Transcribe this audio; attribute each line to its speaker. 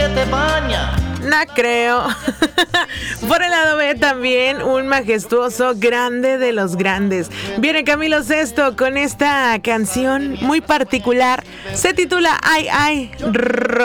Speaker 1: que te baña.
Speaker 2: No creo. Por el lado B también un majestuoso grande de los grandes. Viene Camilo Sesto con esta canción muy particular. Se titula Ay, ay,